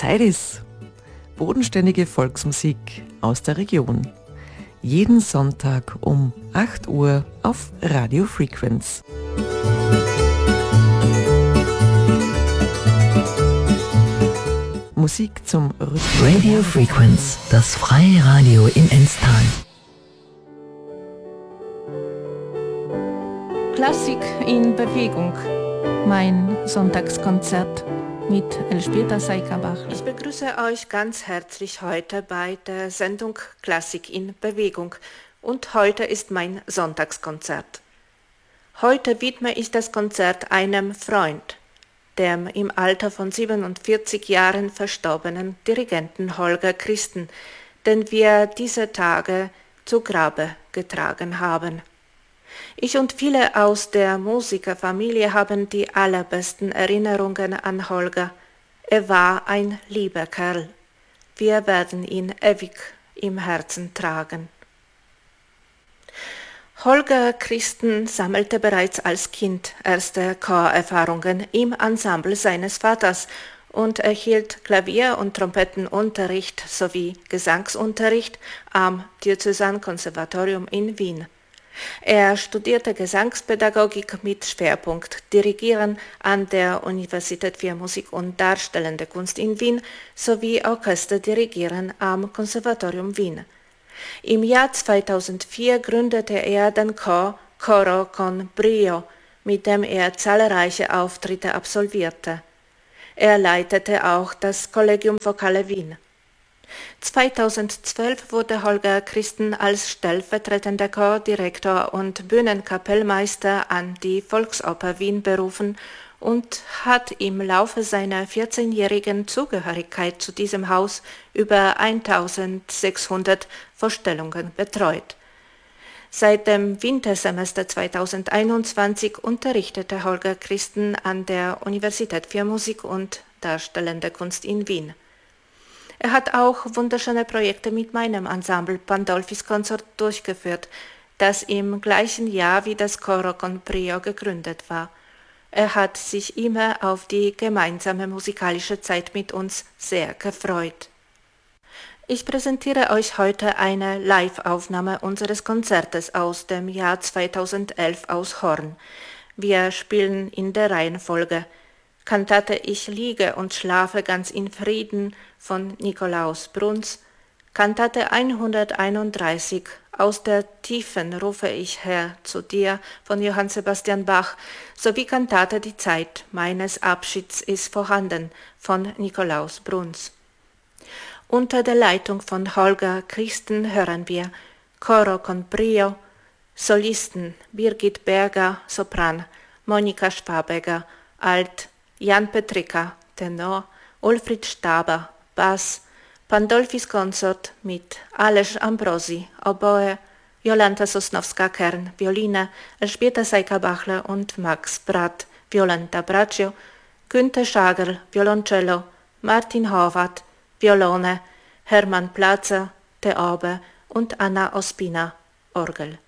Zeit ist. Bodenständige Volksmusik aus der Region. Jeden Sonntag um 8 Uhr auf Radio Frequenz. Musik zum Rhythmus. Radio Frequenz, das freie Radio in Enstal. Klassik in Bewegung. Mein Sonntagskonzert mit Elżbieta Sajka-Bachler. Ich begrüße euch ganz herzlich heute bei der Sendung Klassik in Bewegung und heute ist mein Sonntagskonzert. Heute widme ich das Konzert einem Freund, dem im Alter von 47 Jahren verstorbenen Dirigenten Holger Christen, den wir diese Tage zu Grabe getragen haben. Ich und viele aus der Musikerfamilie haben die allerbesten Erinnerungen an Holger. Er war ein lieber Kerl. Wir werden ihn ewig im Herzen tragen. Holger Christen sammelte bereits als Kind erste Chorerfahrungen im Ensemble seines Vaters und erhielt Klavier- und Trompetenunterricht sowie Gesangsunterricht am Diözesankonservatorium in Wien. Er studierte Gesangspädagogik mit Schwerpunkt Dirigieren an der Universität für Musik und Darstellende Kunst in Wien sowie Orchesterdirigieren am Konservatorium Wien. Im Jahr 2004 gründete er den Chor Coro con Brio, mit dem er zahlreiche Auftritte absolvierte. Er leitete auch das Collegium Vocale Wien. 2012 wurde Holger Christen als stellvertretender Chordirektor und Bühnenkapellmeister an die Volksoper Wien berufen und hat im Laufe seiner 14-jährigen Zugehörigkeit zu diesem Haus über 1600 Vorstellungen betreut. Seit dem Wintersemester 2021 unterrichtete Holger Christen an der Universität für Musik und Darstellende Kunst in Wien. Er hat auch wunderschöne Projekte mit meinem Ensemble Pandolfis Consort durchgeführt, das im gleichen Jahr wie das Coro con Brio gegründet war. Er hat sich immer auf die gemeinsame musikalische Zeit mit uns sehr gefreut. Ich präsentiere euch heute eine Live-Aufnahme unseres Konzertes aus dem Jahr 2011 aus Horn. Wir spielen in der Reihenfolge Kantate Ich liege und schlafe ganz in Frieden von Nikolaus Bruns, Kantate 131 Aus der Tiefen rufe ich her zu dir von Johann Sebastian Bach sowie Kantate Die Zeit meines Abschieds ist vorhanden von Nikolaus Bruns. Unter der Leitung von Holger Christen hören wir Coro con Brio, Solisten Birgit Berger, Sopran, Monika Schwabegger, Alt, Jan Petrika, Tenor, Ulfried Staber, Bass, Pandolfis Consort mit Aleš Ambrosi, Oboe, Jolanta Sosnowska-Kern, Violine, Elżbieta Sajka-Bachler und Max Bratt, Violenta Braccio, Günther Schagerl, Violoncello, Martin Horvath, Violone, Hermann Platzer, Theorbe und Anna Ospina, Orgel.